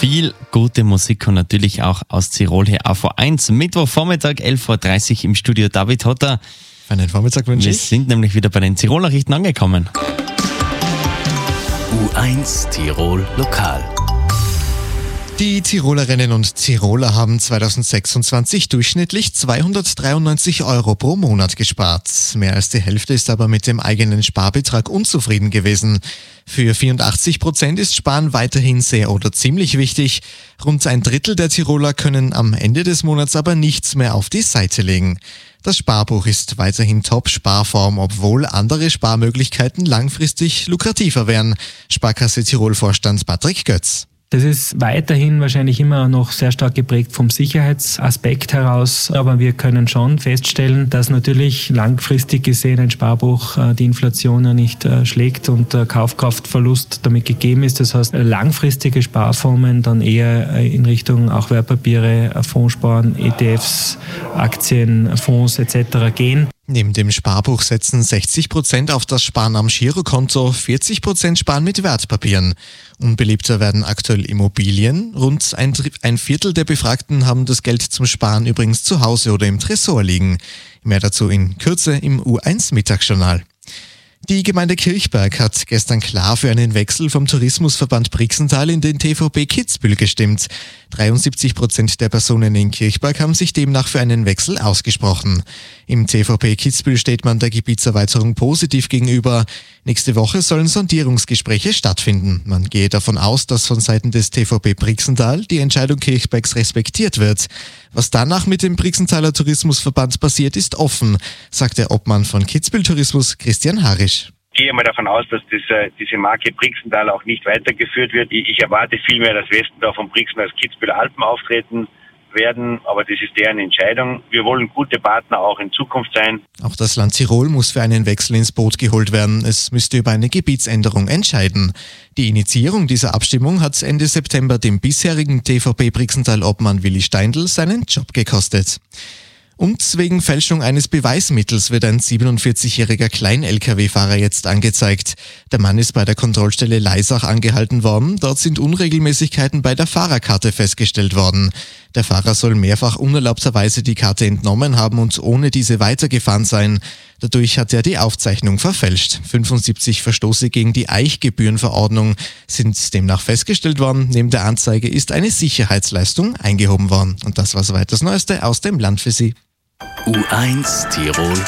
Viel gute Musik und natürlich auch aus Tirol hier AV1. Mittwochvormittag, 11.30 Uhr im Studio David Hotter. Einen Vormittag wünsche ich. Wir sind nämlich wieder bei den Tirol-Nachrichten angekommen. U1 Tirol Lokal. Die Tirolerinnen und Tiroler haben 2026 durchschnittlich 293 € pro Monat gespart. Mehr als die Hälfte ist aber mit dem eigenen Sparbetrag unzufrieden gewesen. Für 84% ist Sparen weiterhin sehr oder ziemlich wichtig. Rund ein Drittel der Tiroler können am Ende des Monats aber nichts mehr auf die Seite legen. Das Sparbuch ist weiterhin Top-Sparform, obwohl andere Sparmöglichkeiten langfristig lukrativer wären. Sparkasse Tirol-Vorstand Patrick Götz. Das ist weiterhin wahrscheinlich immer noch sehr stark geprägt vom Sicherheitsaspekt heraus, aber wir können schon feststellen, dass natürlich langfristig gesehen ein Sparbuch die Inflation ja nicht schlägt und der Kaufkraftverlust damit gegeben ist. Das heißt, langfristige Sparformen dann eher in Richtung auch Wertpapiere, Fondssparen, ETFs, Aktien, Fonds etc. gehen. Neben dem Sparbuch setzen 60% auf das Sparen am Girokonto, 40% sparen mit Wertpapieren. Unbeliebter werden aktuell Immobilien. Rund ein Viertel der Befragten haben das Geld zum Sparen übrigens zu Hause oder im Tresor liegen. Mehr dazu in Kürze im U1 Mittagsjournal. Die Gemeinde Kirchberg hat gestern klar für einen Wechsel vom Tourismusverband Brixental in den TVP Kitzbühel gestimmt. 73% der Personen in Kirchberg haben sich demnach für einen Wechsel ausgesprochen. Im TVP Kitzbühel steht man der Gebietserweiterung positiv gegenüber. Nächste Woche sollen Sondierungsgespräche stattfinden. Man gehe davon aus, dass von Seiten des TVP Brixental die Entscheidung Kirchbergs respektiert wird. Was danach mit dem Brixentaler Tourismusverband passiert, ist offen, sagt der Obmann von Kitzbühel Tourismus Christian Harisch. Ich gehe mal davon aus, dass diese Marke Brixental auch nicht weitergeführt wird. Ich erwarte vielmehr, dass Westendorf und Brixen als Kitzbüheler Alpen auftreten werden, aber das ist deren Entscheidung. Wir wollen gute Partner auch in Zukunft sein. Auch das Land Tirol muss für einen Wechsel ins Boot geholt werden. Es müsste über eine Gebietsänderung entscheiden. Die Initiierung dieser Abstimmung hat Ende September dem bisherigen TVP Brixental-Obmann Willi Steindl seinen Job gekostet. Und wegen Fälschung eines Beweismittels wird ein 47-jähriger Klein-Lkw-Fahrer jetzt angezeigt. Der Mann ist bei der Kontrollstelle Leisach angehalten worden. Dort sind Unregelmäßigkeiten bei der Fahrerkarte festgestellt worden. Der Fahrer soll mehrfach unerlaubterweise die Karte entnommen haben und ohne diese weitergefahren sein. Dadurch hat er die Aufzeichnung verfälscht. 75 Verstoße gegen die Eichgebührenverordnung sind demnach festgestellt worden. Neben der Anzeige ist eine Sicherheitsleistung eingehoben worden. Und das war soweit das Neueste aus dem Land für Sie. U1 Tirol